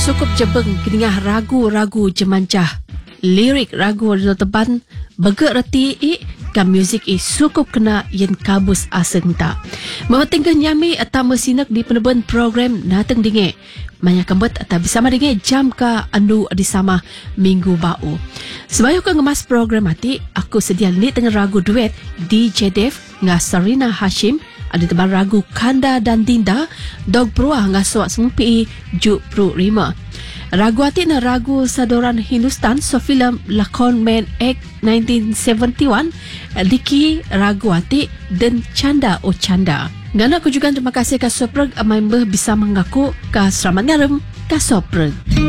Cukup jebeng kedengah ragu-ragu jemancah. Lirik ragu do teban begak reti kan muzik cukup kena yen kabus aseng tak. Memetingkah nyami atau mesinak di peneben program nateng dinge. Banyak kembet atau bisa madinge jam ka andu adisama minggu bau. Sebayu ka ngemas program hati, aku sedia ni tengah ragu duet DJ Dev ngah Sarina Hashim. Ada teman ragu Kanda dan Dinda, Dog Pruah ngasuak sempi Juk Pru Rima. Ragu hati na ragu sadoran Hindustan so film Lakon Man Act 1971, Diki ragu hati dan Canda O Canda. Ngana aku juga terima kasih ke Sopreg member bisa mengaku ke selamat ngarem ke Sopreg.